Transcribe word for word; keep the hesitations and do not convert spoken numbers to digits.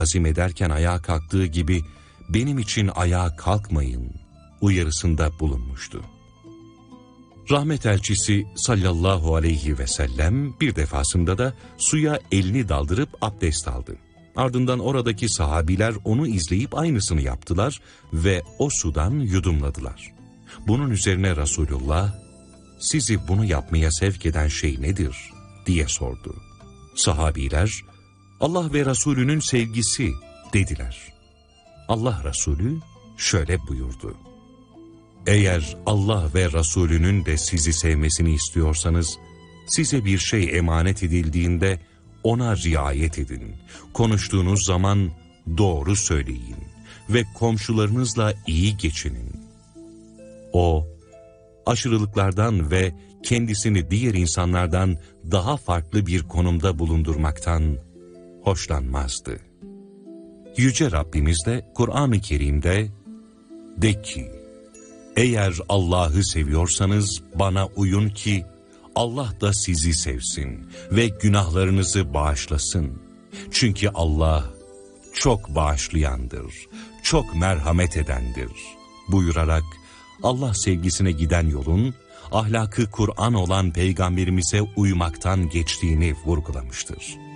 azim ederken ayağa kalktığı gibi benim için ayağa kalkmayın uyarısında bulunmuştu. Rahmet elçisi sallallahu aleyhi ve sellem bir defasında da suya elini daldırıp abdest aldı. Ardından oradaki sahabiler onu izleyip aynısını yaptılar ve o sudan yudumladılar. Bunun üzerine Resulullah, sizi bunu yapmaya sevk eden şey nedir diye sordu. Sahabiler, Allah ve Resulünün sevgisi dediler. Allah Resulü şöyle buyurdu. Eğer Allah ve Resulünün de sizi sevmesini istiyorsanız, size bir şey emanet edildiğinde ona riayet edin. Konuştuğunuz zaman doğru söyleyin ve komşularınızla iyi geçinin. O, aşırılıklardan ve kendisini diğer insanlardan daha farklı bir konumda bulundurmaktan hoşlanmazdı. Yüce Rabbimiz de Kur'an-ı Kerim'de, de ki, eğer Allah'ı seviyorsanız bana uyun ki Allah da sizi sevsin ve günahlarınızı bağışlasın. Çünkü Allah çok bağışlayandır, çok merhamet edendir buyurarak Allah sevgisine giden yolun ahlakı Kur'an olan Peygamberimize uymaktan geçtiğini vurgulamıştır.